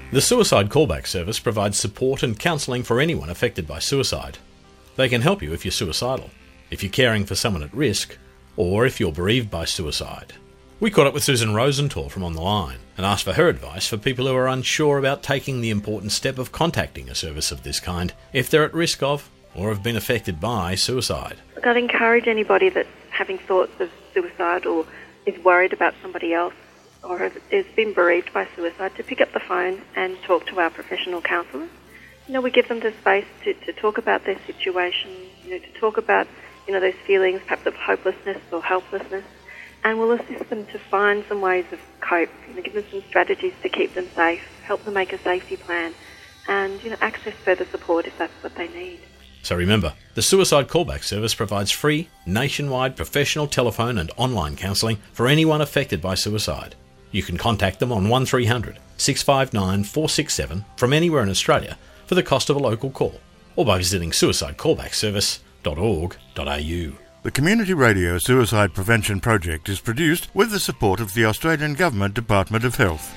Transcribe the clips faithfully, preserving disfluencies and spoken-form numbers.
The Suicide Callback Service provides support and counselling for anyone affected by suicide. They can help you if you're suicidal, if you're caring for someone at risk, or if you're bereaved by suicide. We caught up with Susan Rosenthal from On the Line and asked for her advice for people who are unsure about taking the important step of contacting a service of this kind if they're at risk of or have been affected by suicide. I'd encourage anybody that's having thoughts of suicide or is worried about somebody else or has, has been bereaved by suicide to pick up the phone and talk to our professional counsellors. You know, we give them the space to, to talk about their situation, you know, to talk about, you know, those feelings perhaps of hopelessness or helplessness, and we'll assist them to find some ways of cope, you know, give them some strategies to keep them safe, help them make a safety plan, and, you know, access further support if that's what they need. So remember, the Suicide Callback Service provides free, nationwide professional telephone and online counselling for anyone affected by suicide. You can contact them on one three hundred, six five nine, four six seven from anywhere in Australia for the cost of a local call, or by visiting suicide callback service dot org dot a u. The Community Radio Suicide Prevention Project is produced with the support of the Australian Government Department of Health.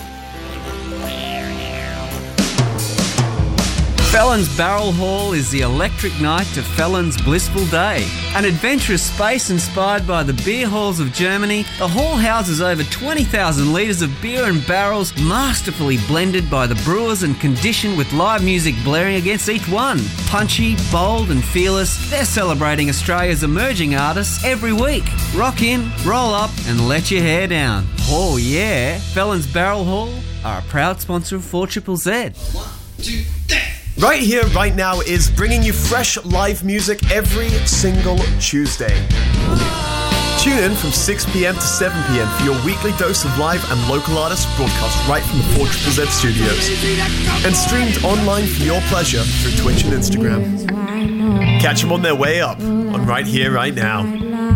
Felons Barrel Hall is the electric night to Felons' blissful day. An adventurous space inspired by the beer halls of Germany, the hall houses over twenty thousand litres of beer and barrels masterfully blended by the brewers and conditioned with live music blaring against each one. Punchy, bold and fearless, they're celebrating Australia's emerging artists every week. Rock in, roll up and let your hair down. Oh yeah, Felons Barrel Hall are a proud sponsor of four Z Z. One, two, three. Right Here, Right Now is bringing you fresh live music every single Tuesday. Tune in from six p.m. to seven p.m. for your weekly dose of live and local artists broadcast right from the four Z Z studios and streamed online for your pleasure through Twitch and Instagram. Catch them on their way up on Right Here, Right Now.